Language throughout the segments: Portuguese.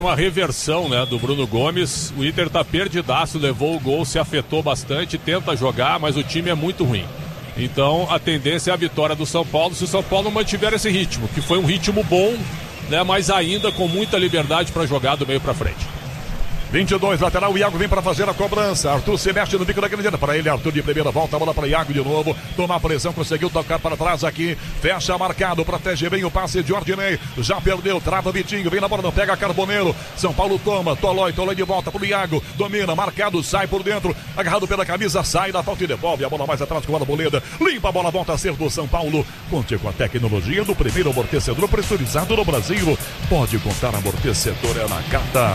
Uma reversão, né, do Bruno Gomes. O Inter tá perdidaço, levou o gol, se afetou bastante, tenta jogar, mas o time é muito ruim. Então a tendência é a vitória do São Paulo, se o São Paulo mantiver esse ritmo, que foi um ritmo bom, né, mas ainda com muita liberdade para jogar do meio para frente. 22, lateral, o Iago vem para fazer a cobrança. Arthur se mexe no bico da grande área. Para ele, Arthur de primeira, volta a bola para Iago de novo. Toma a pressão, conseguiu tocar para trás aqui. Fecha marcado, protege bem o passe de Ordinei. Já perdeu, trava Vitinho, vem na bola, não pega Carboneiro. São Paulo toma, Tolói de volta para o Iago. Domina, marcado, sai por dentro. Agarrado pela camisa, sai da falta e devolve a bola mais atrás com o Arboleda. Limpa a bola, volta a ser do São Paulo. Conte com a tecnologia do primeiro amortecedor pressurizado no Brasil. Pode contar, amortecedor é na carta.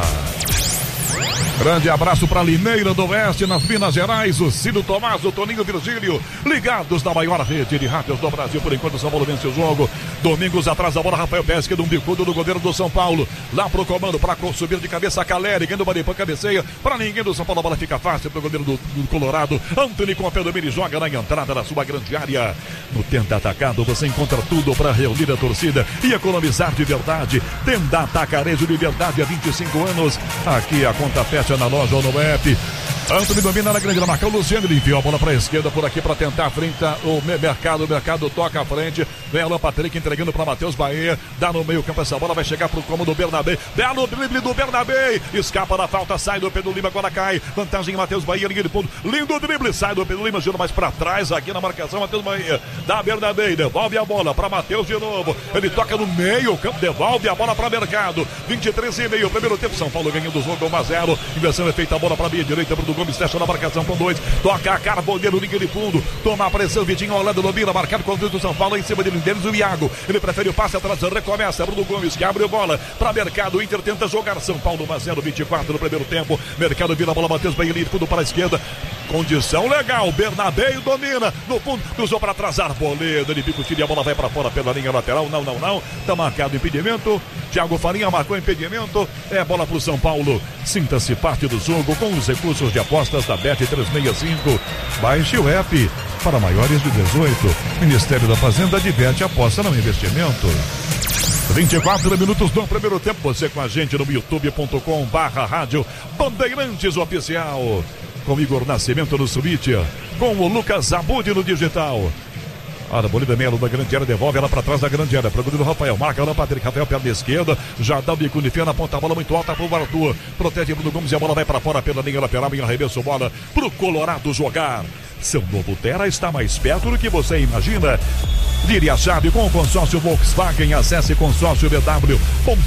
Grande abraço para Limeira do Oeste, nas Minas Gerais, o Ciro Tomás, o Toninho Virgílio, ligados na maior rede de rádios do Brasil. Por enquanto o São Paulo vence o jogo. Domingos atrás da bola, Rafael Pesque, de um bicudo do goleiro do São Paulo. Lá pro comando, para subir de cabeça, Caleri, ganhando o Maripã, cabeceia. Para ninguém do São Paulo, a bola fica fácil pro goleiro do Colorado. Anthony com a Peldomini joga na entrada da sua grande área. No Tenda Atacado você encontra tudo para reunir a torcida e economizar de verdade. Tenda Atacarejo de verdade há 25 anos. Aqui a conta fecha na loja ou no app. Anthony domina na grande marca. O Luciano enviou a bola para a esquerda por aqui para tentar frente o Mercado. O Mercado toca à frente. Vem Alan Patrick entregando para Matheus Bahia. Dá no meio campo essa bola. Vai chegar para o cômodo do Bernabé. Belo drible do Bernabé. Escapa da falta. Sai do Pedro Lima. Agora cai. Vantagem em Matheus Bahia. Linha de fundo. Lindo drible. Sai do Pedro Lima. Gira mais para trás aqui na marcação. Matheus Bahia. Dá Bernabé. Devolve a bola para Matheus de novo. Ele toca no meio campo. Devolve a bola para Mercado. 23,5. Primeiro tempo. São Paulo ganhando o jogo 1-0. Inversão é feita. A bola para a meia direita. Bruno Gomes fecha na marcação com 2. Toca a Carboneiro, linha de fundo. Toma a pressão, Vitinho Holanda domina, marcado com o do São Paulo em cima dele, deles o Iago. Ele prefere o passe atrás, recomeça. Bruno Gomes que abre a bola para Mercado. O Inter tenta jogar. São Paulo 1-0, 24 no primeiro tempo. Mercado vira a bola, Matheus Bahia, linha de fundo para a esquerda. Condição legal, Bernabé domina. No fundo, cruzou para trás, Arboleda. Ele pica o tiro e a bola vai para fora pela linha lateral. Não. Tá marcado impedimento. Thiago Farinha marcou impedimento. É bola pro São Paulo. Sinta-se parte do jogo com os recursos de apostas da Bet365. Baixe o app. Para maiores de 18. Ministério da Fazenda diverte a aposta no investimento. 24 minutos do primeiro tempo. Você com a gente no youtube.com/rádio Bandeirantes Oficial. Com Igor Nascimento no Switch. Com o Lucas Abud no digital. Arboleda Melo da grande área, devolve ela para trás da grande área. Para o goleiro Rafael, marca lá Patrick. Rafael perna esquerda, já dá o bico de na ponta, a bola muito alta para o Arthur. Protege Bruno Gomes e a bola vai para fora pela linha lateral. Em arremesso, bola para o Colorado jogar. Seu novo Terra está mais perto do que você imagina. Vire a chave com o consórcio Volkswagen. Acesse consórciobw.com.br.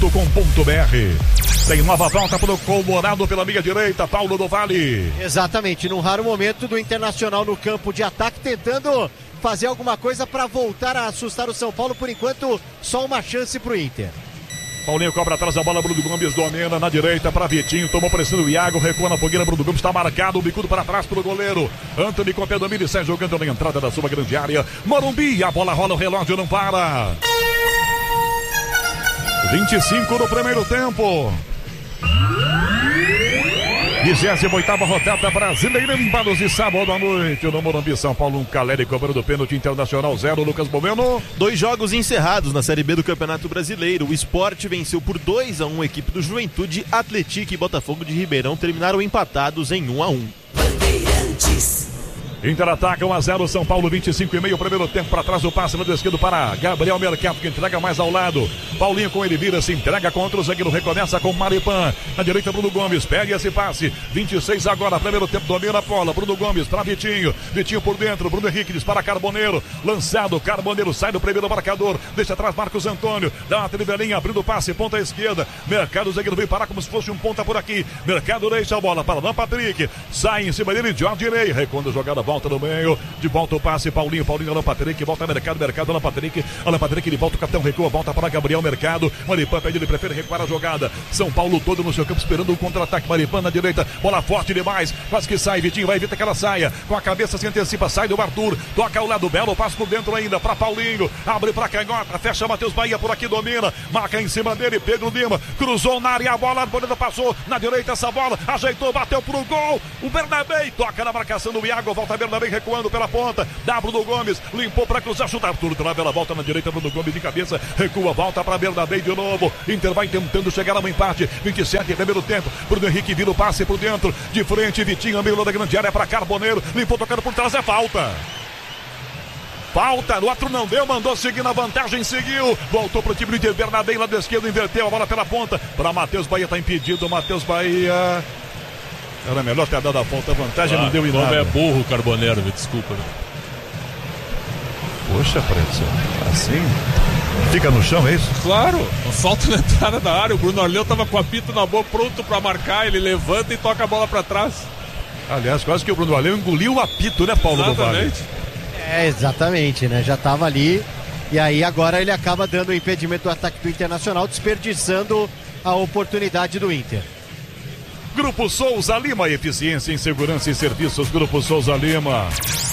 Tem nova volta para o Colorado pela meia direita, Paulo do Vale. Exatamente, num raro momento do Internacional no campo de ataque, tentando fazer alguma coisa para voltar a assustar o São Paulo. Por enquanto, só uma chance pro Inter. Paulinho cobra atrás da bola, Bruno Gomes domina na direita para Vitinho, tomou pressão do Iago, recua na fogueira, Bruno Gomes está marcado, o bicudo para trás pro goleiro. Anthony com o pé domínio, sai jogando na entrada da sua grande área. Morumbi, a bola rola, o relógio não para. 25 no primeiro tempo. 28ª rodada brasileira, embalos de sábado à noite no Morumbi. São Paulo, Caleri cobrando pênalti, Internacional 0, Lucas Bomeno. 2 jogos encerrados na Série B do Campeonato Brasileiro. O Sport venceu por 2-1 a equipe do Juventude. Atlético e Botafogo de Ribeirão terminaram empatados em 1-1. Bandeirantes. Inter ataca 1-0, São Paulo 25,5, primeiro tempo para trás, o passe no esquerdo para Gabriel Mercado, que entrega mais ao lado. Paulinho com ele vira, se entrega contra o zagueiro, recomeça com Maripã. Na direita, Bruno Gomes, pega esse passe. 26 agora, primeiro tempo, domina a bola. Bruno Gomes para Vitinho. Vitinho por dentro, Bruno Henrique dispara Carboneiro. Lançado, Carboneiro sai do primeiro marcador. Deixa atrás Marcos Antônio. Dá uma trivelinha, abrindo o passe, ponta esquerda. Mercado, o zagueiro vem parar como se fosse um ponta por aqui. Mercado deixa a bola para Alan Patrick. Sai em cima dele, Jorge Ney. Reconda a jogada. Volta no meio, de volta o passe, Paulinho, Alan Patrick, volta Mercado, Alan Patrick, ele volta, o capitão recua, volta para Gabriel Mercado, Maripã pede, ele prefere recuar a jogada. São Paulo todo no seu campo esperando o contra-ataque, Maripã na direita, bola forte demais, quase que sai, Vitinho vai evitar que ela saia, com a cabeça se antecipa, sai do Arthur, toca ao lado, belo passo por dentro ainda, para Paulinho, abre para canhota, fecha Matheus Bahia por aqui, domina, marca em cima dele, Pedro Lima, cruzou na área, a bola, Arboleda passou, na direita essa bola, ajeitou, bateu pro gol, o Bernabé toca na marcação do Iago, volta Bernabé recuando pela ponta. Dá Bruno Gomes, limpou para cruzar, chuta Arthur, travela, volta na direita, Bruno Gomes de cabeça, recua, volta para Bernabé de novo. Inter vai tentando chegar a um empate. 27 primeiro tempo. Bruno Henrique vira o passe por dentro, de frente, Vitinho, meio da grande área para Carboneiro, limpou tocando por trás, é falta. Falta, o outro não deu, mandou seguir na vantagem, seguiu, voltou pro time do Inter, Bernabé lado esquerdo, inverteu a bola pela ponta, para Matheus Bahia, tá impedido, Matheus Bahia, era melhor ter dado a falta, a vantagem não deu em nada. É burro o Carboneiro, me desculpa. Poxa, Preto, assim, fica no chão, é isso? Claro, falta na entrada da área, o Bruno Arleu tava com o apito na boca, pronto para marcar, ele levanta e toca a bola para trás. Aliás, quase que o Bruno Arleu engoliu o apito, né, Paulo do Vale? Exatamente, né? Já estava ali e aí agora ele acaba dando o impedimento do ataque do Internacional, desperdiçando a oportunidade do Inter. Grupo Souza Lima, eficiência em segurança e serviços. Grupo Souza Lima.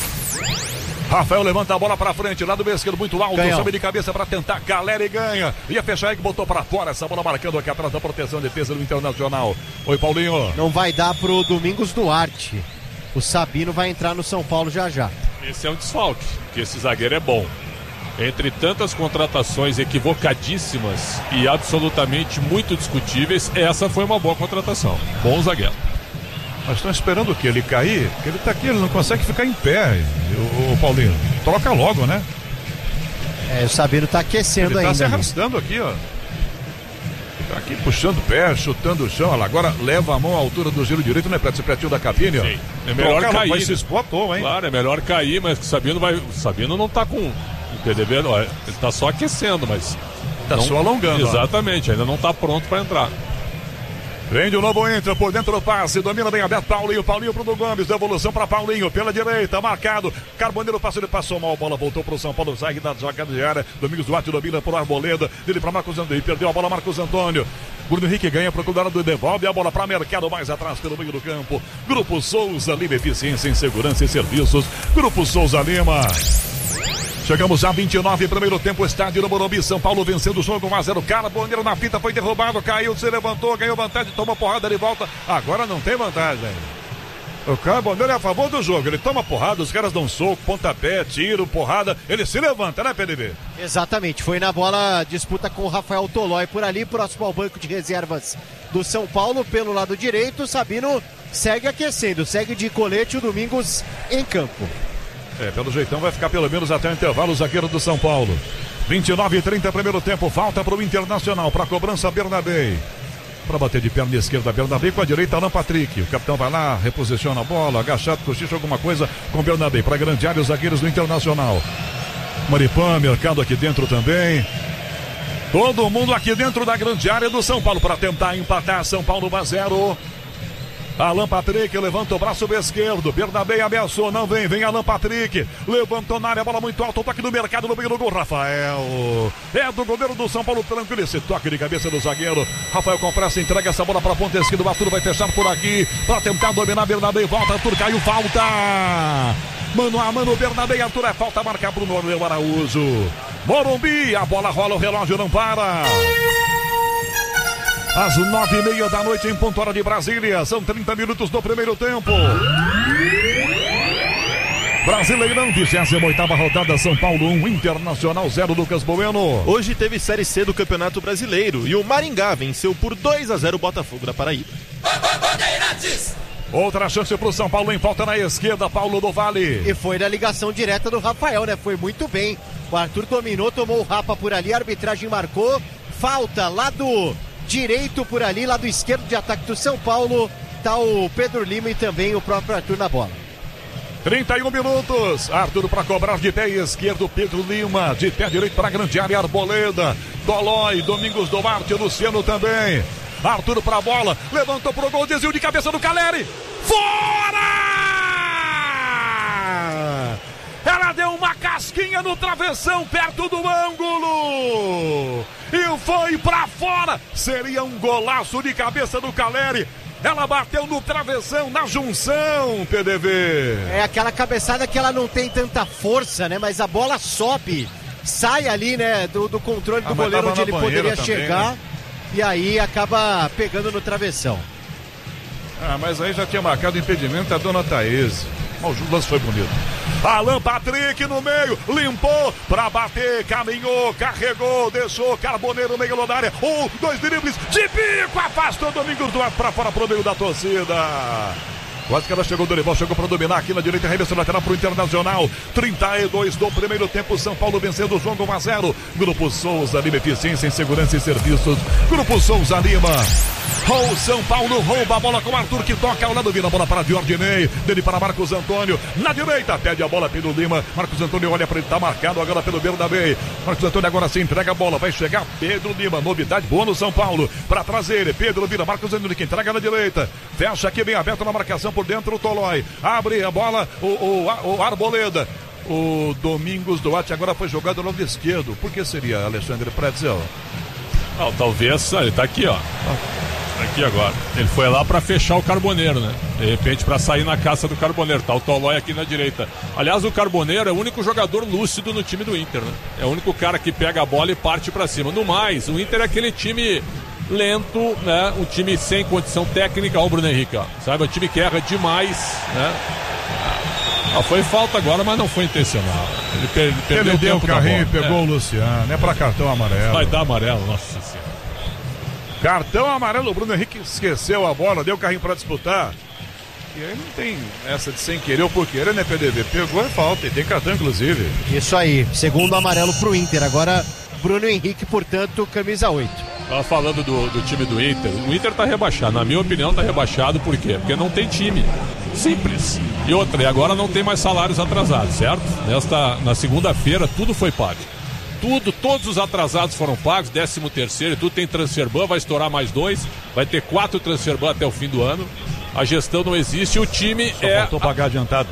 Rafael levanta a bola para frente, lá do esquerdo muito alto, sobe de cabeça para tentar, galera e ganha. Ia fechar aí que botou para fora essa bola marcando aqui atrás da proteção, defesa do Internacional. Oi, Paulinho. Não vai dar pro Domingos Duarte. O Sabino vai entrar no São Paulo já já. Esse é um desfalque, porque esse zagueiro é bom. Entre tantas contratações equivocadíssimas e absolutamente muito discutíveis, essa foi uma boa contratação. Bom zagueiro. Mas estão esperando o quê? Ele cair? Porque ele tá aqui, ele não consegue ficar em pé. O Paulinho, troca logo, né? O Sabino tá aquecendo ainda. Ele tá se arrastando aqui, ó. Tá aqui puxando o pé, chutando o chão. Agora leva a mão à altura do giro direito, né, Preto? Esse pretinho da cabine, ó. Sim. É melhor cair. Vai se expor à toa, hein? Claro, é melhor cair, mas o Sabino não tá com o PDB, ele tá só aquecendo, mas... Tá só alongando. Exatamente, ainda não tá pronto para entrar. Vem de novo, entra por dentro do passe, domina bem aberto, Paulinho pro Bruno Gomes, devolução para Paulinho, pela direita, marcado, Carboneiro passou, ele passou mal, a bola voltou pro São Paulo, sai da jogada de área, Domingos Duarte domina por Arboleda, dele para Marcos Antônio, perdeu a bola Marcos Antônio, Bruno Henrique ganha para o cuidado, devolve a bola para Mercado, mais atrás pelo meio do campo, Grupo Souza Lima, eficiência em segurança e serviços, Grupo Souza Lima. Chegamos a 29, primeiro tempo, estádio no Morumbi, São Paulo vencendo o jogo 1-0, Carboneiro na fita, foi derrubado, caiu, se levantou, ganhou vantagem, tomou porrada de volta, agora não tem vantagem. O Carboneiro é a favor do jogo, ele toma porrada, os caras dão soco, pontapé, tiro, porrada, ele se levanta, né, PDB? Exatamente, foi na bola, disputa com o Rafael Tolói por ali, próximo ao banco de reservas do São Paulo, pelo lado direito, o Sabino segue aquecendo, segue de colete o Domingos em campo. Pelo jeitão vai ficar pelo menos até o intervalo o zagueiro do São Paulo. 29:30 primeiro tempo, falta para o Internacional, para a cobrança Bernabé. Para bater de perna esquerda Bernabé, com a direita Alan Patrick. O capitão vai lá, reposiciona a bola, agachado, cochicha alguma coisa com Bernabé. Para a grande área os zagueiros do Internacional. Maripã, Mercado aqui dentro também. Todo mundo aqui dentro da grande área do São Paulo para tentar empatar. São Paulo 1-0. Alan Patrick levanta o braço esquerdo, Bernabé ameaçou, não vem Alan Patrick, levantou na área, bola muito alta, o toque do Mercado no meio do gol, Rafael, é do goleiro do São Paulo, tranquilo, esse toque de cabeça do zagueiro, Rafael com pressa, entrega essa bola para a ponta esquerda, o Arthur vai fechar por aqui, para tentar dominar Bernabé, volta, Arthur caiu, falta, mano a mano, Bernabé, Arthur, é falta, marca para o Norleu Araújo, Morumbi, a bola rola, o relógio não para. Às 9:30 da noite em ponto hora de Brasília. São 30 minutos do primeiro tempo. Brasileirão, 28ª rodada, São Paulo 1, Internacional 0, Lucas Bueno. Hoje teve Série C do Campeonato Brasileiro e o Maringá venceu por 2-0 o Botafogo da Paraíba. Outra chance pro São Paulo em falta na esquerda, Paulo do Vale. E foi na ligação direta do Rafael, né? Foi muito bem. O Arthur dominou, tomou o rapa por ali, a arbitragem marcou. Falta lado direito por ali, lado esquerdo de ataque do São Paulo. Tá o Pedro Lima e também o próprio Arthur na bola. 31 minutos, Arthur para cobrar de pé esquerdo, Pedro Lima, de pé direito para a grande área, Arboleda, Dolói, Domingos Duarte, Luciano também. Arthur para a bola, levantou pro gol, desvio de cabeça do Caleri, fora! Ela deu uma casquinha no travessão, perto do ângulo, e foi para fora, seria um golaço de cabeça do Caleri. Ela bateu no travessão, na junção, PDV. É aquela cabeçada que ela não tem tanta força, né? Mas a bola sobe, sai ali, né? Do controle do goleiro onde ele poderia também, chegar, né? E aí acaba pegando no travessão. Mas aí já tinha marcado impedimento a dona Thaís. Mas o lance foi bonito. Alan Patrick no meio, limpou pra bater, caminhou, carregou, deixou Carboneiro no meio da área. 1, 2 dribles, de bico, afastou Domingos Duarte pra fora pro meio da torcida. Quase que ela chegou do Dorival, chegou para dominar aqui na direita, arremesso lateral para o Internacional. 32 do primeiro tempo, São Paulo vencendo o jogo 1-0. Grupo Souza Lima, eficiência em segurança e serviços. Grupo Souza Lima. O São Paulo rouba a bola com o Arthur, que toca ao lado, vira a bola para Diordinei, dele para Marcos Antônio, na direita, pede a bola pelo Lima. Marcos Antônio olha para ele, tá marcado agora pelo Bernabé. Marcos Antônio agora sim entrega a bola, vai chegar Pedro Lima, novidade boa no São Paulo, para trazer ele, Pedro vira, Marcos Antônio que entrega na direita, fecha aqui bem aberto na marcação por dentro o Tolói, abre a bola o Arboleda. O Domingos Duarte agora foi jogado no lado esquerdo. Por que seria, Alexandre Pretzel? Talvez, ele tá aqui, ó. Aqui agora. Ele foi lá pra fechar o Carboneiro, né? De repente pra sair na caça do Carboneiro. Tá o Tolói aqui na direita. Aliás, o Carboneiro é o único jogador lúcido no time do Inter, né? É o único cara que pega a bola e parte pra cima. No mais, o Inter é aquele time lento, né? Um time sem condição técnica. Olha o Bruno Henrique, ó. Sabe? Um time que erra demais, né? Foi falta agora, mas não foi intencional. Ele perdeu ele deu o carrinho e pegou o Luciano. É pra cartão amarelo. Vai dar amarelo, nossa senhora. Cartão amarelo, o Bruno Henrique esqueceu a bola, deu o carrinho pra disputar. E aí não tem essa de sem querer ou por querer, né, PDV? Pegou é falta e tem cartão, inclusive. Isso aí, segundo amarelo pro Inter. Agora, Bruno Henrique, portanto, camisa 8. Tava falando do time do Inter. O Inter tá rebaixado, na minha opinião tá rebaixado. Por quê? Porque não tem time. Simples. E outra, e agora não tem mais salários atrasados, certo? Na segunda-feira tudo foi pago. Todos os atrasados foram pagos, 13º e tudo, tem transferban, vai estourar mais 2, vai ter 4 transferban até o fim do ano. A gestão não existe, o time só faltou pagar adiantado.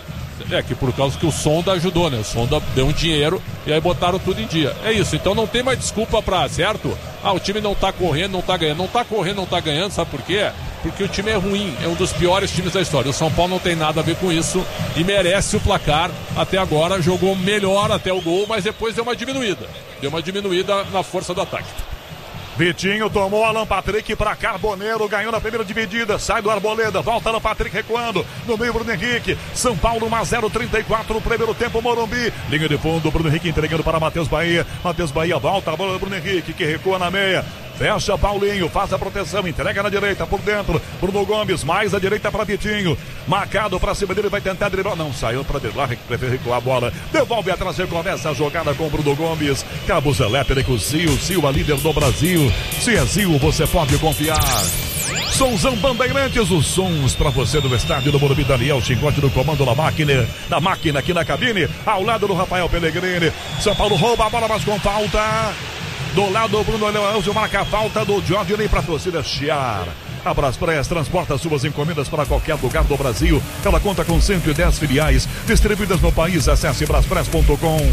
É que por causa que o Sonda ajudou, né? O Sonda deu um dinheiro e aí botaram tudo em dia. É isso, então não tem mais desculpa pra, certo? O time não tá correndo, não tá ganhando. Não tá correndo, não tá ganhando, sabe por quê? Porque o time é ruim, é um dos piores times da história. O São Paulo não tem nada a ver com isso e merece o placar. Até agora jogou melhor até o gol, mas depois deu uma diminuída. Deu uma diminuída na força do ataque. Vitinho tomou Alan Patrick para Carboneiro, ganhou na primeira dividida, sai do Arboleda, volta Alan Patrick recuando, no meio Bruno Henrique, São Paulo 1-0, 34 no primeiro tempo, Morumbi, linha de fundo, Bruno Henrique entregando para Matheus Bahia volta a bola do Bruno Henrique, que recua na meia. Fecha Paulinho, faz a proteção, entrega na direita, por dentro, Bruno Gomes, mais à direita para Vitinho, marcado para cima dele, vai tentar driblar, não, saiu para driblar, prefere recuar a bola, devolve atrás, recomeça a jogada com o Bruno Gomes, Cabo Zeléter com o Sil, a líder do Brasil, se é Sil, você pode confiar. Sonzão Bandeirantes, os sons para você do estádio do Morumbi, Daniel Chincote do comando da máquina aqui na cabine, ao lado do Rafael Pellegrini, São Paulo rouba a bola, mas com falta. Do lado do Bruno Leão, marca a falta do Jorge para a torcida chiar. A Braspress transporta suas encomendas para qualquer lugar do Brasil. Ela conta com 110 filiais distribuídas no país. Acesse braspress.com.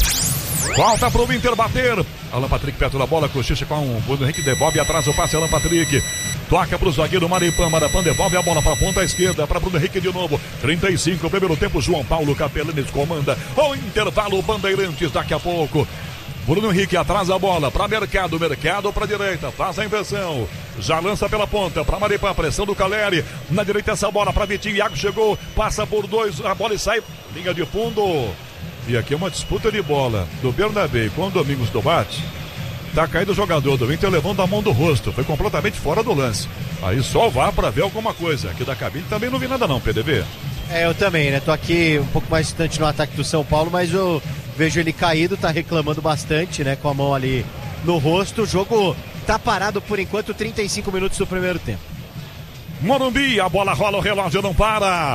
Volta para o Inter bater. Alan Patrick perto da bola, cochicha com o Bruno Henrique, devolve atrás o passe. Alan Patrick toca para o zagueiro Maripan devolve a bola para a ponta esquerda, para Bruno Henrique de novo. 35, primeiro tempo, João Paulo Capelanes comanda o intervalo Bandeirantes daqui a pouco. Bruno Henrique atrás a bola para Mercado para a direita, faz a inversão, já lança pela ponta para Maripan, pressão do Caleri, na direita essa bola para Vitinho, Iago chegou, passa por 2, a bola e sai, linha de fundo, e aqui é uma disputa de bola do Bernabé com o Domingos Duarte, tá caído o jogador do Inter levando a mão do rosto, foi completamente fora do lance, aí só vá para ver alguma coisa, aqui da cabine também não vi nada não, PDV. Eu também, né, tô aqui um pouco mais distante no ataque do São Paulo, mas eu vejo ele caído, tá reclamando bastante, né, com a mão ali no rosto. O jogo tá parado por enquanto, 35 minutos do primeiro tempo. Morumbi, a bola rola, o relógio não para.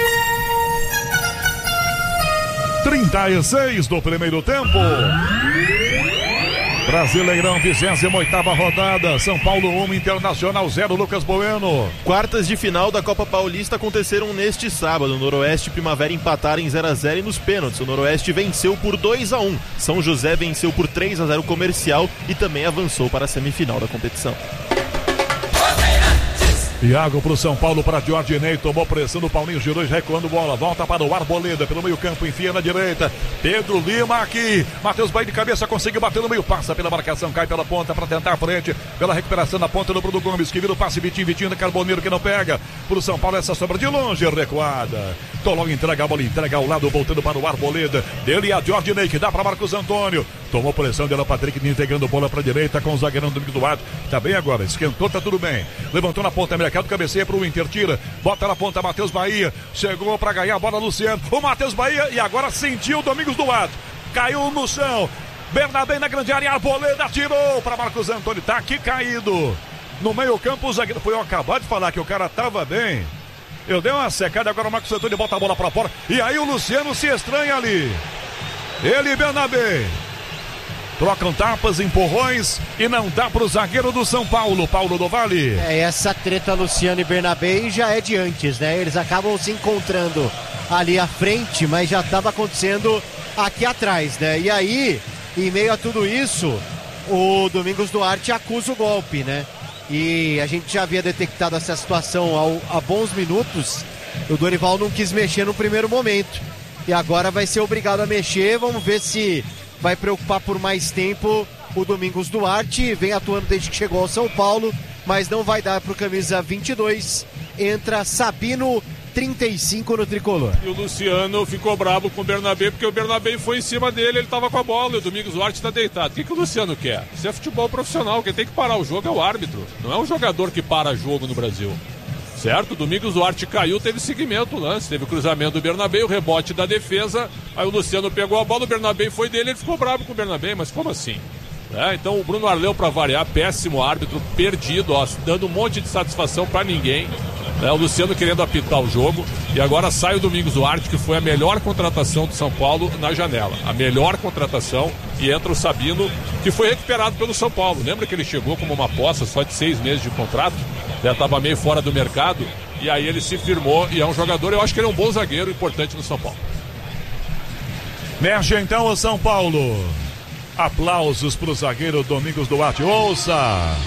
36 do primeiro tempo. Brasileirão, 28ª rodada, São Paulo 1, Internacional 0, Lucas Bueno. Quartas de final da Copa Paulista aconteceram neste sábado. Noroeste e Primavera empataram em 0-0 e nos pênaltis. O Noroeste venceu por 2-1. São José venceu por 3-0 Comercial e também avançou para a semifinal da competição. Iago pro São Paulo, para Diordinei, tomou pressão do Paulinho, girou e recuando bola, volta para o Arboleda, pelo meio campo, enfia na direita, Pedro Lima aqui, Matheus Bahia de cabeça, conseguiu bater no meio, passa pela marcação, cai pela ponta para tentar a frente, pela recuperação na ponta do Bruno Gomes, que vira o passe, Vitinho da Carboneiro, que não pega, pro São Paulo essa sobra de longe, recuada, Toló entrega a bola, entrega ao lado, voltando para o Arboleda, dele a Diordinei, que dá para Marcos Antônio, tomou pressão dela, Patrick, integrando bola para direita, com o zagueirão do Domingos Duarte, tá bem agora, esquentou, tá tudo bem, levantou na ponta, mercado, cabeceia pro Inter, tira, bota na ponta, Matheus Bahia, chegou para ganhar a bola, Luciano, o Matheus Bahia, e agora sentiu o Domingos Duarte, caiu no chão, Bernabé na grande área, Arboleda tirou para Marcos Antônio, tá aqui caído, no meio campo, o zagueiro, foi eu acabar de falar que o cara tava bem, eu dei uma secada, agora o Marcos Antônio bota a bola para fora, e aí o Luciano se estranha ali, ele e Bernabé, trocam tapas, empurrões e não dá pro zagueiro do São Paulo, Paulo do Vale. Essa treta Luciano e Bernabé já é de antes, né? Eles acabam se encontrando ali à frente, mas já estava acontecendo aqui atrás, né? E aí, em meio a tudo isso, o Domingos Duarte acusa o golpe, né? E a gente já havia detectado essa situação há bons minutos. O Dorival não quis mexer no primeiro momento. E agora vai ser obrigado a mexer, vamos ver se vai preocupar por mais tempo o Domingos Duarte, vem atuando desde que chegou ao São Paulo, mas não vai dar pro camisa 22, entra Sabino, 35 no tricolor. E o Luciano ficou bravo com o Bernabé, porque o Bernabé foi em cima dele, ele tava com a bola, e o Domingos Duarte tá deitado. O que o Luciano quer? Isso é futebol profissional, quem tem que parar o jogo é o árbitro, não é um jogador que para jogo no Brasil. Certo? O Domingos Duarte caiu, teve seguimento o lance, teve o cruzamento do Bernabé, o rebote da defesa, aí o Luciano pegou a bola, o Bernabé foi dele, ele ficou bravo com o Bernabé, mas como assim? Então o Bruno Arleu, para variar, péssimo árbitro, perdido, ó, dando um monte de satisfação para ninguém, o Luciano querendo apitar o jogo, e agora sai o Domingos Duarte, que foi a melhor contratação do São Paulo na janela, a melhor contratação, e entra o Sabino, que foi recuperado pelo São Paulo. Lembra que ele chegou como uma aposta só de 6 meses de contrato? Já estava meio fora do mercado, e aí ele se firmou e é um jogador, eu acho que ele é um bom zagueiro importante no São Paulo. Mexe então o São Paulo. Aplausos para o zagueiro Domingos Duarte. Ouça!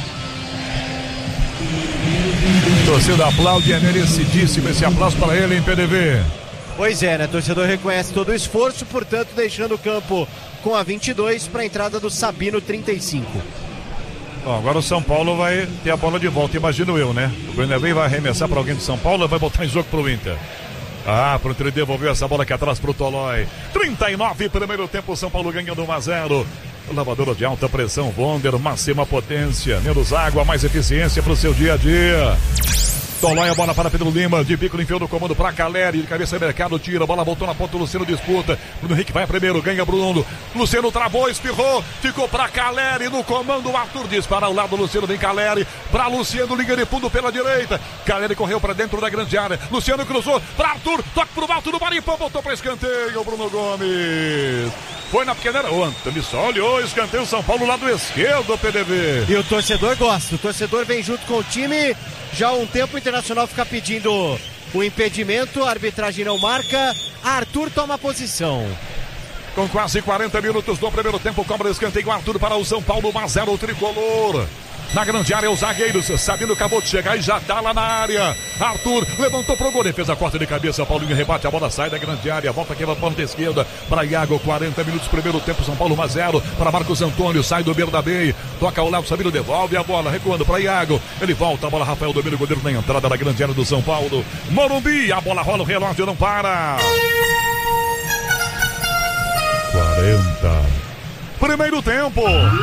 Torcida aplaude, é merecidíssimo esse aplauso para ele em PDV. Pois é, né? O torcedor reconhece todo o esforço, portanto, deixando o campo com a 22 para a entrada do Sabino, 35. Bom, agora o São Paulo vai ter a bola de volta, imagino eu, né? O Bernabé vai arremessar para alguém do São Paulo, vai botar em jogo para o Inter. Pro Inter devolveu essa bola aqui atrás pro Tolói. 39, primeiro tempo, o São Paulo ganhando 1-0. Lavadora de alta pressão, Wonder, máxima potência, menos água, mais eficiência pro seu dia a dia. Tolói, a bola para Pedro Lima, de bico no enfiou do comando para Caleri, de cabeça mercado, tira, a bola voltou na ponta, o Luciano disputa, Bruno Henrique vai primeiro, ganha Bruno, Luciano travou, espirrou, ficou para Caleri no comando, o Arthur dispara ao lado, Luciano vem Caleri, para Luciano, liga de fundo pela direita, Caleri correu para dentro da grande área, Luciano cruzou para Arthur, toque pro alto do Maripão, voltou para escanteio, Bruno Gomes. Foi na pequena, o Antônio só olhou, escanteio São Paulo, lado esquerdo, PDV. E o torcedor gosta, o torcedor vem junto com o time, já há um tempo o Internacional fica pedindo o impedimento, a arbitragem não marca, Arthur toma posição. Com quase 40 minutos do primeiro tempo, cobra escanteio, Arthur para o São Paulo, 1-0 o tricolor. Na grande área, os zagueiros, Sabino acabou de chegar e já tá lá na área. Arthur levantou pro gol, defesa corta de cabeça, Paulinho rebate, a bola sai da grande área, volta aqui na ponta esquerda para Iago, 40 minutos, primeiro tempo, São Paulo 1-0 para Marcos Antônio, sai do Bernabé, toca ao lado, Sabino devolve a bola, recuando para Iago, ele volta, a bola, Rafael Domingos, goleiro na entrada da grande área do São Paulo. Morumbi, a bola rola, o relógio não para. 40. Primeiro tempo.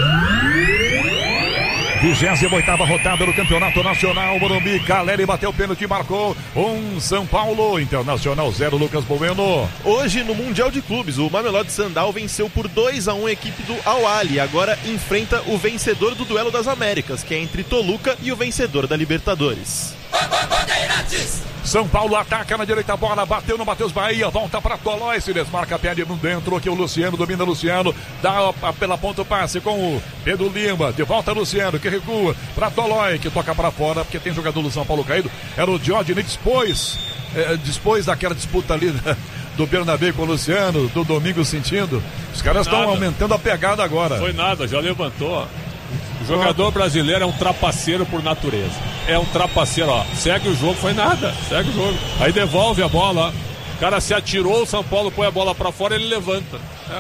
28ª rodada do Campeonato Nacional, Morumbi, Caleri bateu o pênalti e marcou São Paulo, Internacional 0, Lucas Bueno. Hoje no Mundial de Clubes, o Mamelodi Sandal venceu por 2-1 a equipe do Al-Ahly, agora enfrenta o vencedor do Duelo das Américas, que é entre Toluca e o vencedor da Libertadores. São Paulo ataca na direita, a bola bateu no Matheus Bahia, volta para Tolói, se desmarca, pede dentro, aqui o Luciano, domina Luciano, dá pela ponta o passe com o Pedro Lima, de volta Luciano, que recua para Tolói, que toca para fora, porque tem jogador do São Paulo caído, era o Diodinei, depois daquela disputa ali do Bernabé com o Luciano, do Domingos sentindo, os caras estão aumentando a pegada agora. Foi nada, já levantou. O jogador brasileiro é um trapaceiro por natureza. é um trapaceiro, ó. Segue o jogo, foi nada. Segue o jogo. Aí devolve a bola, ó. O cara se atirou, o São Paulo põe a bola pra fora, ele levanta.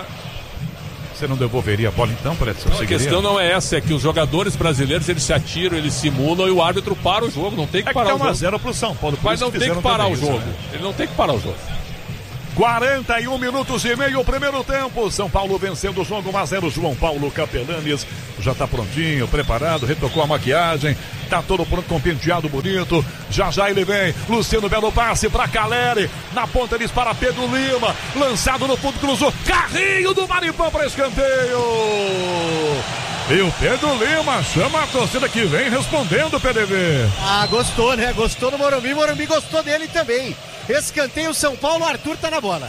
Você não devolveria a bola então, Predson? A questão não é essa, é que os jogadores brasileiros, eles se atiram, eles simulam e o árbitro para o jogo, não tem que parar o jogo. 1-0 pro São Paulo. Mas não tem que parar o jogo. Ele não tem que parar o jogo. 41 minutos e meio, o primeiro tempo. São Paulo vencendo o jogo 1-0. João Paulo Capelanes já está prontinho, preparado, retocou a maquiagem, tá todo pronto com penteado bonito. Já ele vem. Luciano, belo passe para Caleri. Na ponta eles para Pedro Lima. Lançado no fundo, cruzou. Carrinho do Maripã para escanteio. E o Pedro Lima chama a torcida que vem respondendo, PDV. Gostou, né? Gostou do Morumbi. Morumbi gostou dele também. Escanteio São Paulo, Arthur tá na bola.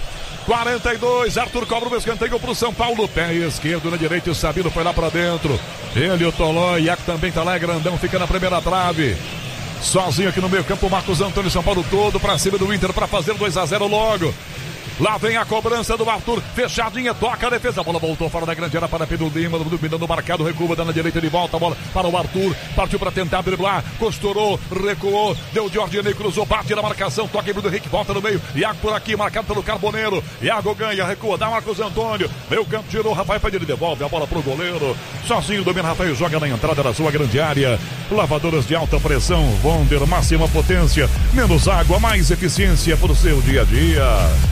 42, Arthur cobra o escanteio pro São Paulo. Pé esquerdo na direita, o Sabino foi lá pra dentro. Ele, o Toló, Iaco também tá lá, grandão, fica na primeira trave. Sozinho aqui no meio campo, Marcos Antônio, São Paulo todo pra cima do Inter pra fazer 2-0 logo. Lá vem a cobrança do Arthur, fechadinha, toca a defesa, a bola voltou fora da grande área para Pedro Lima, dominando o marcado, recua, dá na direita, de volta, a bola para o Arthur, partiu para tentar driblar, costurou, recuou, deu de Jorginei, cruzou, bate na marcação, toca em Bruno Henrique, volta no meio, Iago por aqui, marcado pelo Carboneiro, Iago ganha, recua, dá Marcos Antônio, meio campo, tirou, Rafael Pedro devolve a bola pro goleiro, sozinho, domina Rafael, joga na entrada da sua grande área, lavadoras de alta pressão, Wonder, máxima potência, menos água, mais eficiência para o seu dia a dia.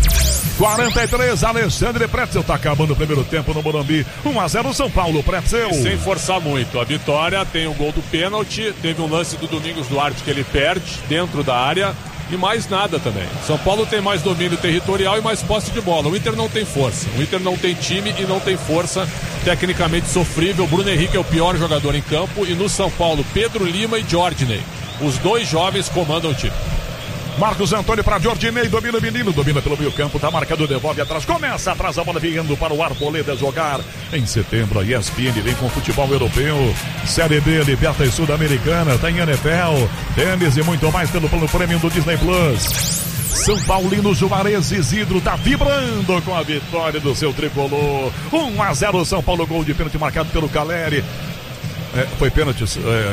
43, Alexandre Pretzel tá acabando o primeiro tempo no Morumbi. 1-0 São Paulo, Pretzel. E sem forçar muito. A vitória tem o gol do pênalti, teve um lance do Domingos Duarte que ele perde dentro da área e mais nada também. São Paulo tem mais domínio territorial e mais posse de bola. O Inter não tem força. O Inter não tem time e não tem força. Tecnicamente sofrível. Bruno Henrique é o pior jogador em campo e no São Paulo, Pedro Lima e Jorginei. Os dois jovens comandam o time. Marcos Antônio para Jorginei, domina o menino, domina pelo meio campo, tá marcado, devolve atrás, começa atrás, a bola vindo para o Arboleda jogar. Em setembro a ESPN vem com futebol europeu, Série B, Liberta e Sul-Americana, tem NFL, tênis e muito mais pelo plano premium do Disney Plus. São Paulino Juarez Isidro tá vibrando com a vitória do seu tricolor. 1-0 São Paulo, gol de pênalti marcado pelo Caleri. Foi pênalti,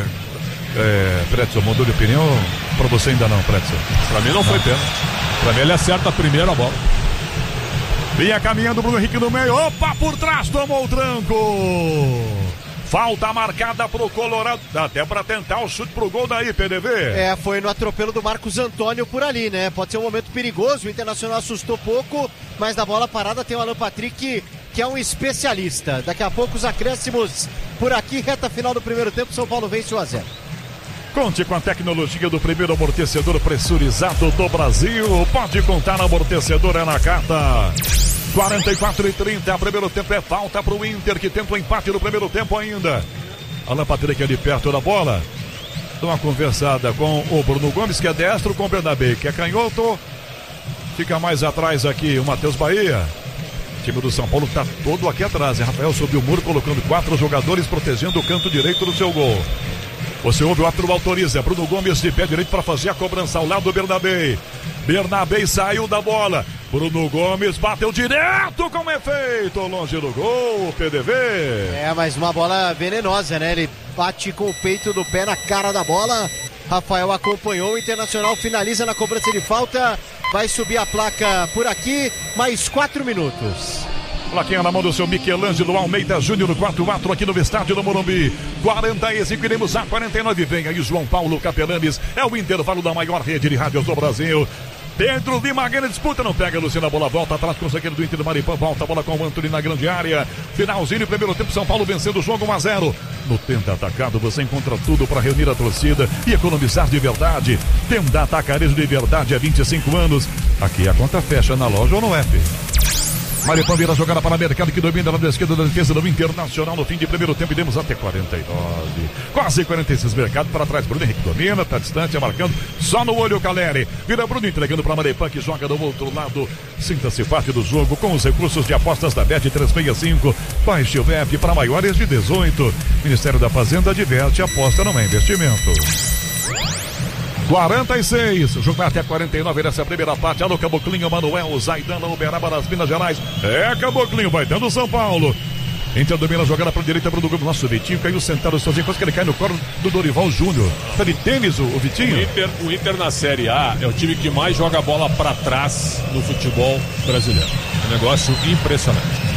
Pretzel, mudou de opinião? Pra você ainda não, Pretzel? Pra mim não foi pênalti. Pra mim ele acerta a primeira bola. Vinha caminhando o Bruno Henrique no meio. Opa, por trás, tomou o tranco. Falta marcada pro Colorado. Dá até pra tentar o chute pro gol daí, PDV. Foi no atropelo do Marcos Antônio por ali, né? Pode ser um momento perigoso. O Internacional assustou pouco, mas na bola parada tem o Alan Patrick, que é um especialista. Daqui a pouco os acréscimos por aqui, reta final do primeiro tempo. São Paulo vence 1-0. Conte com a tecnologia do primeiro amortecedor pressurizado do Brasil. Pode contar, amortecedor é na carta. 44-30, primeiro tempo é falta para o Inter, que tenta o empate no primeiro tempo ainda. Alan Patrick ali perto da bola. Dá uma conversada com o Bruno Gomes, que é destro, com o Bernabé, que é canhoto. Fica mais atrás aqui o Matheus Bahia. O time do São Paulo está todo aqui atrás. Rafael subiu o muro, colocando 4 jogadores, protegendo o canto direito do seu gol. Você ouve, o árbitro autoriza, Bruno Gomes de pé direito para fazer a cobrança ao lado do Bernabé. Bernabé saiu da bola, Bruno Gomes bateu direto com efeito, longe do gol, PDV. Mas uma bola venenosa, né? Ele bate com o peito do pé na cara da bola. Rafael acompanhou, o Internacional finaliza na cobrança de falta. Vai subir a placa por aqui, mais 4 minutos. Plaquinha na mão do seu Michelangelo Almeida Júnior, 4-4 aqui no estádio do Morumbi. 45, iremos a 49. Vem aí João Paulo Capelanes. É o intervalo da maior rede de rádios do Brasil. Pedro Lima ganha disputa, não pega, Luciano, a bola volta atrás com o zagueiro do Inter do Maripã, volta a bola com o Antônio na grande área. Finalzinho, primeiro tempo, São Paulo vencendo o jogo 1-0. No Tenda Atacado você encontra tudo para reunir a torcida e economizar de verdade. Tenda Atacarejo de verdade há 25 anos. Aqui a conta fecha na loja ou no app. Maripã vira a jogada para o mercado, que domina na esquerda da defesa do Internacional no fim de primeiro tempo. Iremos até 49. Quase 46 mercado para trás. Bruno Henrique domina, está distante, marcando só no olho o Caleri. Vira Bruno entregando para Maripã, que joga do outro lado. Sinta-se parte do jogo com os recursos de apostas da Bet365. Baixe o app para maiores de 18. Ministério da Fazenda adverte, aposta não é investimento. 46, o jogo vai até 49 nessa primeira parte. Alô, Caboclinho, Manuel, Zaidana, Uberaba das Minas Gerais. Caboclinho, vai dando São Paulo. Então domina a jogada para a direita, Bruno Gomes. Nosso Vitinho caiu sentado sozinho, quase que ele cai no colo do Dorival Júnior. Tá de tênis o Vitinho? O Inter na Série A é o time que mais joga a bola para trás no futebol brasileiro. Um negócio impressionante.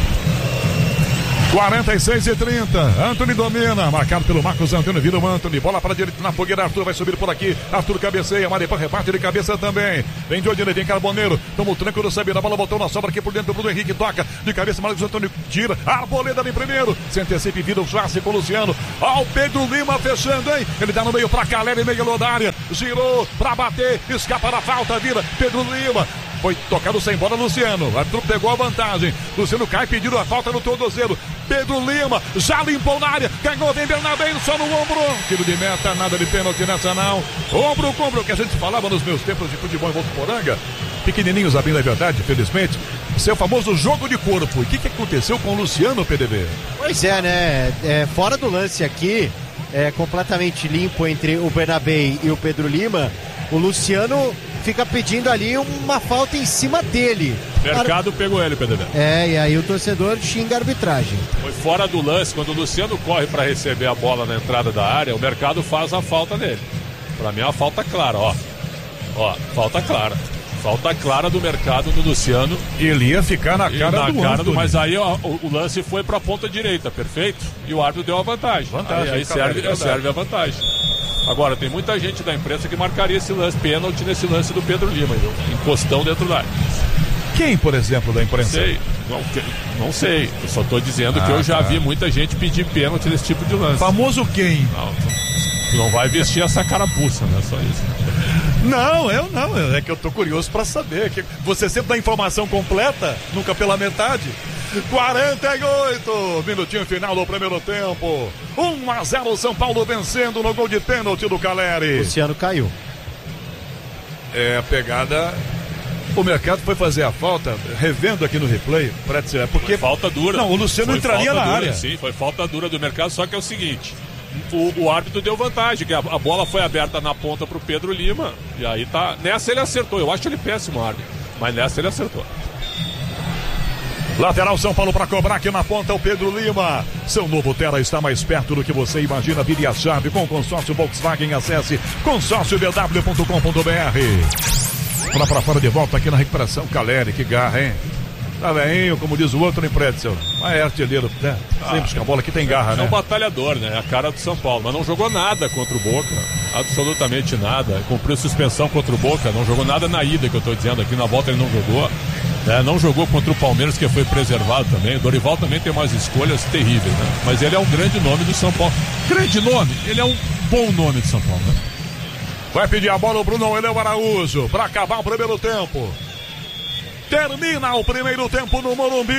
46-30, Antony domina, marcado pelo Marcos Antônio, vira o Antony, bola para a direita na fogueira, Arthur vai subir por aqui, Arthur cabeceia, Maripã reparte de cabeça também, vem de onde ele vem Carboneiro, toma o tranco do Sabino, a bola voltou na sobra aqui por dentro, Bruno Henrique toca, de cabeça, Marcos Antônio tira, Arboleda ali primeiro, se antecipa e vira o Schwarze com o Luciano, ó o Pedro Lima fechando, hein, ele dá no meio pra Caleri, meio da área, girou pra bater, escapa da falta, vira Pedro Lima. Foi tocado sem bola, Luciano. Arthur pegou a vantagem. Luciano cai, pedindo a falta no tornozelo. Pedro Lima já limpou na área. Ganhou, vem Bernabé só no ombro. Tiro de meta, nada de pênalti nessa não. Ombro com ombro, que a gente falava nos meus tempos de futebol em Votuporanga. Pequenininhos, a bem da verdade, felizmente. Seu famoso jogo de corpo. E o que aconteceu com o Luciano, PDV? Pois é, né? Fora do lance aqui, completamente limpo entre o Bernabé e o Pedro Lima. O Luciano fica pedindo ali uma falta em cima dele. Mercado pegou ele, PDV. E aí o torcedor xinga a arbitragem. Foi fora do lance, quando o Luciano corre para receber a bola na entrada da área, o Mercado faz a falta nele. Pra mim é uma falta clara, ó. Ó, falta clara. Falta clara do Mercado no Luciano. Ele ia ficar na cara do mas aí ó, o lance foi pra ponta direita, perfeito? E o árbitro deu a vantagem. Aí serve a vantagem. Agora, tem muita gente da imprensa que marcaria esse lance, pênalti nesse lance do Pedro Lima, viu? Encostão dentro da área. Quem, por exemplo, da imprensa? Não sei. Eu só tô dizendo que eu já vi muita gente pedir pênalti nesse tipo de lance. Famoso quem? Tu não vai vestir essa carapuça, né? Só isso. Não, eu não. É que eu tô curioso pra saber. Que você sempre dá informação completa, nunca pela metade. 48, minutinho final do primeiro tempo. 1-0 São Paulo vencendo no gol de pênalti do Caleri. Luciano caiu. A pegada. O Mercado foi fazer a falta, revendo aqui no replay, porque foi falta dura. Não, o Luciano entraria na área. Sim, foi falta dura do Mercado, só que é o seguinte, o árbitro deu vantagem, que a bola foi aberta na ponta pro Pedro Lima, e aí tá, nessa ele acertou, eu acho ele péssimo árbitro, mas nessa ele acertou. Lateral São Paulo para cobrar aqui na ponta o Pedro Lima. Seu novo Terra está mais perto do que você imagina. Vire a chave com o consórcio Volkswagen. Acesse consórciobw.com.br. Bola para fora de volta aqui na recuperação. Caleri, que garra, hein? Tá velhinho, como diz o outro em Pretzel. Mas é artilheiro, né? Sempre que a bola aqui tem garra, né? É um batalhador, né? A cara do São Paulo. Mas não jogou nada contra o Boca. Absolutamente nada. Cumpriu suspensão contra o Boca. Não jogou nada na ida, que eu tô dizendo aqui. Na volta ele não jogou. Não jogou contra o Palmeiras, que foi preservado também. O Dorival também tem umas escolhas terríveis, né? Mas ele é um grande nome do São Paulo. Grande nome? Ele é um bom nome de São Paulo, né? Vai pedir a bola o Bruno Eléu Araújo para acabar o primeiro tempo. Termina o primeiro tempo no Morumbi.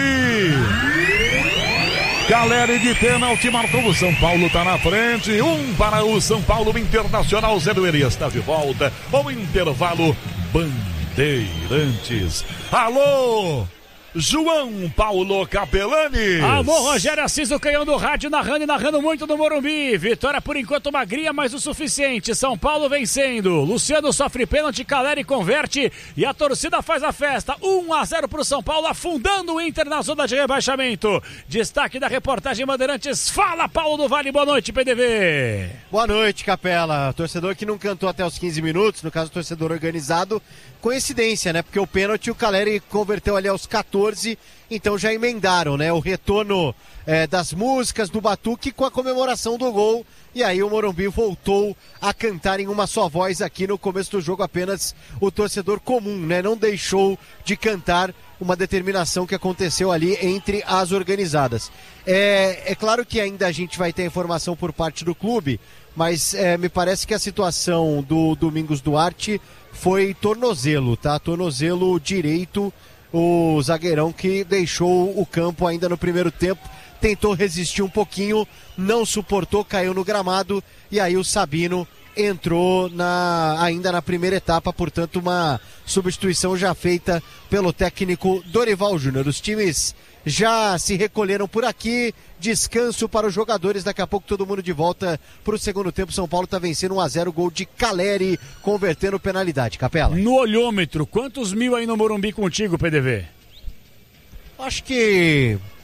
Caleri de pênalti marcou. O São Paulo está na frente. 1 para o São Paulo Internacional. Zé Lueria está de volta. O intervalo Bandeirantes. Alô, João Paulo Capelani. Alô, Rogério Assis, o canhão do rádio, narrando muito no Morumbi. Vitória por enquanto magrinha, mas o suficiente. São Paulo vencendo. Luciano sofre pênalti, Caleri converte e a torcida faz a festa. 1-0 pro São Paulo, afundando o Inter na zona de rebaixamento. Destaque da reportagem Bandeirantes. Fala, Paulo do Vale. Boa noite, PDV. Boa noite, Capela. Torcedor que não cantou até os 15 minutos, no caso, torcedor organizado. Coincidência, né? Porque o pênalti o Caleri converteu ali aos 14, então já emendaram, né? O retorno das músicas do batuque com a comemoração do gol. E aí o Morumbi voltou a cantar em uma só voz aqui no começo do jogo, apenas o torcedor comum, né? Não deixou de cantar uma determinação que aconteceu ali entre as organizadas. É claro que ainda a gente vai ter informação por parte do clube, mas me parece que a situação do Domingos Duarte foi tornozelo, tá? Tornozelo direito, o zagueirão que deixou o campo ainda no primeiro tempo, tentou resistir um pouquinho, não suportou, caiu no gramado e aí o Sabino entrou ainda na primeira etapa, portanto uma substituição já feita pelo técnico Dorival Júnior. Os times já se recolheram por aqui, descanso para os jogadores, daqui a pouco todo mundo de volta para o segundo tempo. São Paulo está vencendo 1-0, gol de Caleri, convertendo penalidade. Capela. No olhômetro, quantos mil aí no Morumbi contigo, PDV? Acho que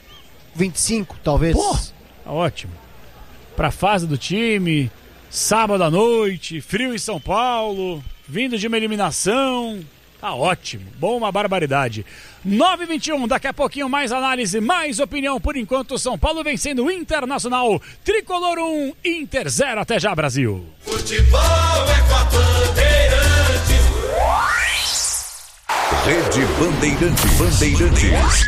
25, talvez. Pô, tá ótimo. Pra fase do time, sábado à noite, frio em São Paulo, vindo de uma eliminação. Tá ótimo, bom, uma barbaridade. 9h21, daqui a pouquinho mais análise, mais opinião. Por enquanto, São Paulo vencendo o Internacional. Tricolor 1, Inter 0. Até já, Brasil. Futebol é com a Bandeirantes. Rede Bandeirantes.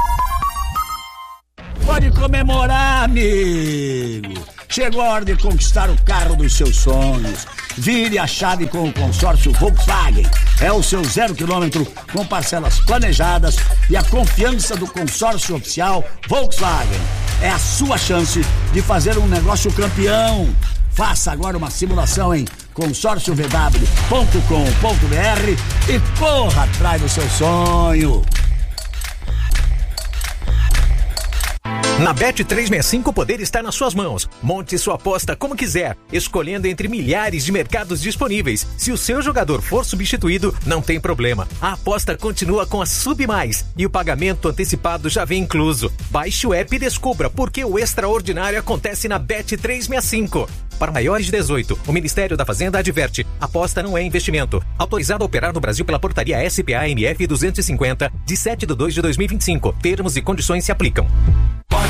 Pode comemorar, amigo. Chegou a hora de conquistar o carro dos seus sonhos. Vire a chave com o consórcio Volkswagen. É o seu 0 km com parcelas planejadas e a confiança do consórcio oficial Volkswagen. É a sua chance de fazer um negócio campeão. Faça agora uma simulação em consórciovw.com.br e corra atrás do seu sonho. Na Bet365 o poder está nas suas mãos. Monte sua aposta como quiser, escolhendo entre milhares de mercados disponíveis. Se o seu jogador for substituído, não tem problema. A aposta continua com a Sub+, e o pagamento antecipado já vem incluso. Baixe o app e descubra por que o extraordinário acontece na Bet365. Para maiores de 18, o Ministério da Fazenda adverte: aposta não é investimento. Autorizado a operar no Brasil pela portaria SPA-MF 250, de 7/2/2025. Termos e condições se aplicam.